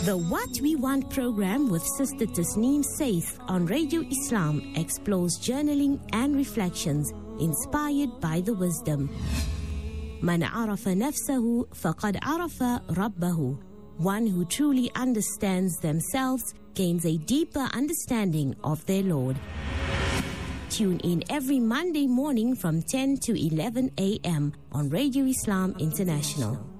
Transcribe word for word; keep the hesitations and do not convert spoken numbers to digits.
The What We Want program with Sister Tasneem Saith on Radio Islam explores journaling and reflections inspired by the wisdom. Man arafa nafsahu faqad arafa rabbahu. One who truly understands themselves gains a deeper understanding of their Lord. Tune in every Monday morning from ten to eleven a.m. on Radio Islam International.